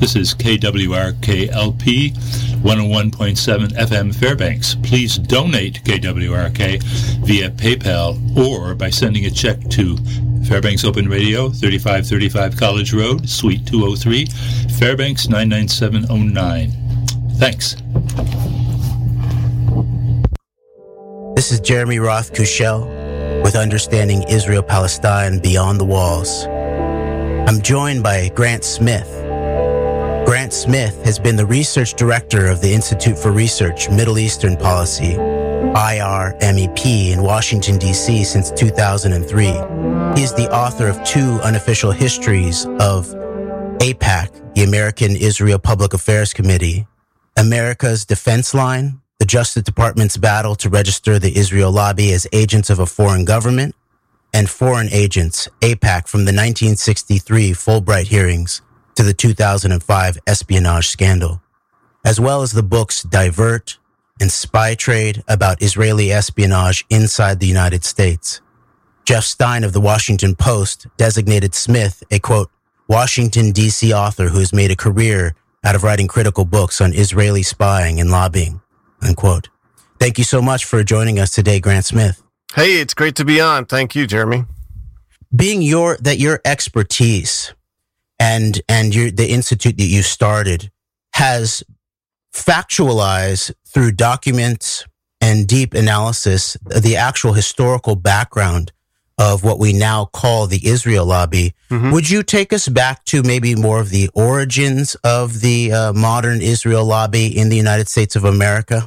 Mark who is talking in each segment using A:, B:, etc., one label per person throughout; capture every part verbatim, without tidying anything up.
A: This is K W R K L P one oh one point seven F M Fairbanks. Please donate to K W R K via PayPal or by sending a check to Fairbanks Open Radio, thirty-five thirty-five College Road, Suite two oh three, Fairbanks nine nine seven oh nine. Thanks.
B: This is Jeremy Roth Kushel with Understanding Israel-Palestine Beyond the Walls. I'm joined by Grant Smith. Grant Smith has been the research director of the Institute for Research, Middle Eastern Policy, I R M E P, in Washington, D C since two thousand three. He is the author of two unofficial histories of AIPAC, the American Israel Public Affairs Committee, America's Defense Line, the Justice Department's battle to register the Israel lobby as agents of a foreign government, and Foreign Agents, AIPAC, from the nineteen sixty-three Fulbright hearings to the two thousand five espionage scandal, as well as the books Divert and Spy Trade about Israeli espionage inside the United States. Jeff Stein of the Washington Post designated Smith a, quote, Washington, D C author who has made a career out of writing critical books on Israeli spying and lobbying, unquote. Thank you so much for joining us today, Grant Smith.
C: Hey, it's great to be on. Thank you, Jeremy.
B: Being your, that your expertise and, and your, the institute that you started has factualized through documents and deep analysis the actual historical background of what we now call the Israel lobby. Mm-hmm. Would you take us back to maybe more of the origins of the uh, modern Israel lobby in the United States of America?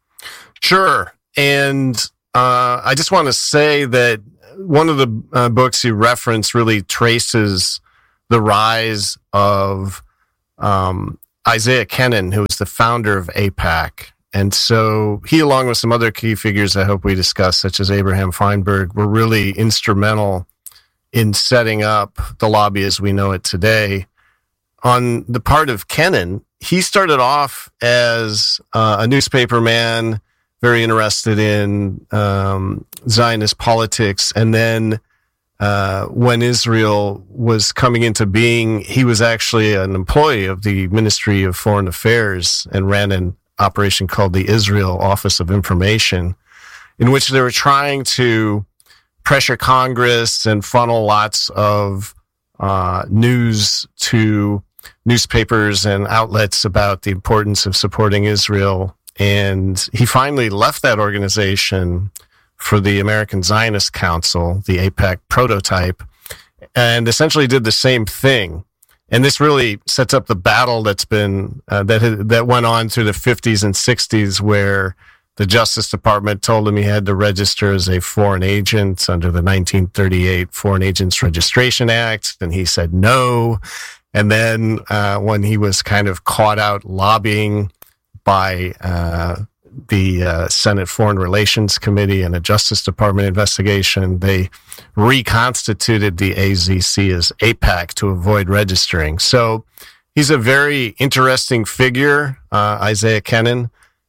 C: Sure. And uh, I just want to say that one of the uh, books you referenced really traces the rise of um, Isaiah Kennan, who was the founder of AIPAC. And so he, along with some other key figures I hope we discuss, such as Abraham Feinberg, were really instrumental in setting up the lobby as we know it today. On the part of Kennan, he started off as uh, a newspaper man, very interested in um, Zionist politics. And then uh, when Israel was coming into being, he was actually an employee of the Ministry of Foreign Affairs and ran an operation called the Israel Office of Information, in which they were trying to pressure Congress and funnel lots of uh, news to newspapers and outlets about the importance of supporting Israel. And he finally left that organization for the American Zionist Council, the AIPAC prototype, and essentially did the same thing. And this really sets up the battle that's been uh, that that went on through the fifties and sixties, where the Justice Department told him he had to register as a foreign agent under the nineteen thirty-eight Foreign Agents Registration Act, and he said no. And then uh, when he was kind of caught out lobbying by uh, the uh, Senate Foreign Relations Committee and a Justice Department investigation, they reconstituted the A Z C as AIPAC to avoid registering. So he's a very interesting figure, uh, Isaiah Kennan,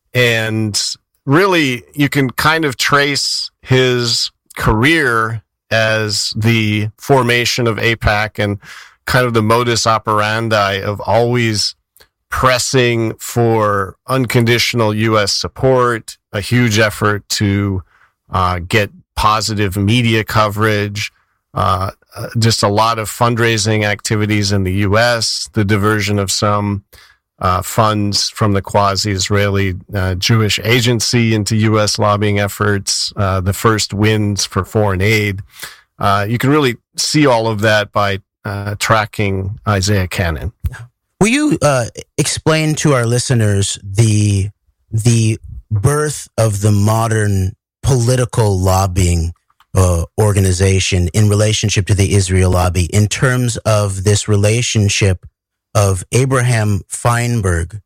C: and really you can kind of trace his career as the formation of AIPAC and kind of the modus operandi of always pressing for unconditional U S support, a huge effort to uh, get positive media coverage, uh, just a lot of fundraising activities in the U S, the diversion of some uh, funds from the quasi-Israeli uh, Jewish agency into U S lobbying efforts, uh, the first wins for foreign aid. Uh, you can really see all of that by uh, tracking Isaiah Kennan.
B: Will you uh, explain to our listeners the the birth of the modern political lobbying uh, organization in relationship to the Israel lobby in terms of this relationship of Abraham Feinberg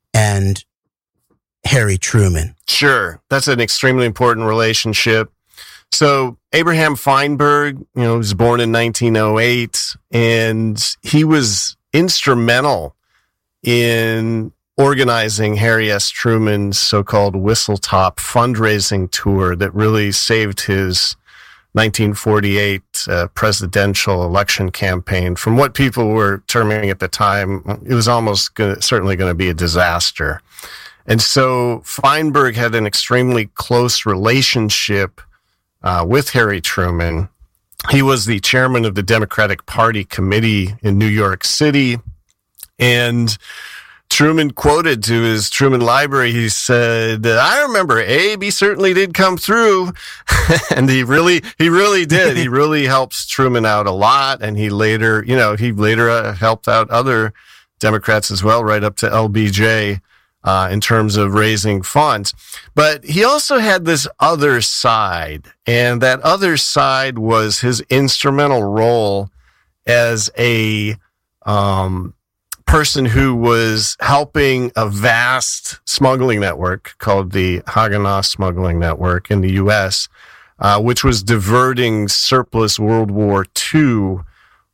B: and Harry Truman?
C: Sure. That's an extremely important relationship. So Abraham Feinberg, you know, was born in nineteen oh eight, and he was instrumental in organizing Harry S. Truman's so-called Whistle Top fundraising tour that really saved his nineteen forty-eight uh, presidential election campaign. From what people were terming at the time, it was almost gonna, certainly going to be a disaster. And so Feinberg had an extremely close relationship uh, with Harry Truman. He was the chairman of the Democratic Party committee in New York City. And Truman quoted to his Truman Library, he said, I remember Abe, he certainly did come through. And he really, he really did. He really helps Truman out a lot. And he later, you know, he later uh, helped out other Democrats as well, right up to L B J, uh, in terms of raising funds. But he also had this other side. And that other side was his instrumental role as a, um, person who was helping a vast smuggling network called the Haganah Smuggling Network in the U S, uh, which was diverting surplus World War Two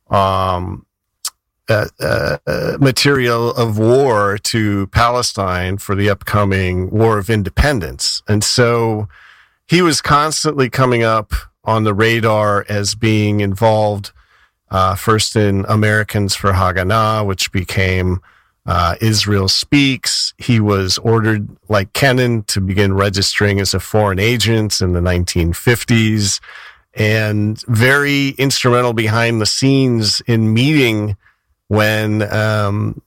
C: um, uh, uh, material of war to Palestine for the upcoming War of Independence. And so he was constantly coming up on the radar as being involved Uh, first in Americans for Haganah, which became uh, Israel Speaks. He was ordered, like Kennan, to begin registering as a foreign agent in the nineteen fifties, and very instrumental behind the scenes in meeting when um,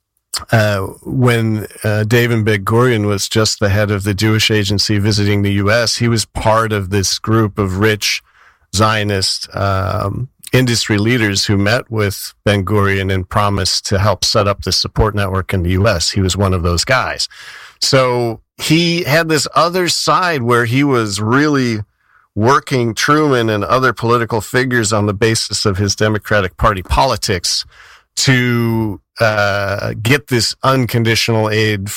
C: uh, when uh, David Ben-Gurion was just the head of the Jewish Agency visiting the U S. He was part of this group of rich Zionist um industry leaders who met with Ben-Gurion and promised to help set up the support network in the U S. He was one of those guys. So he had this other side where he was really working Truman and other political figures on the basis of his Democratic Party politics to uh, get this unconditional aid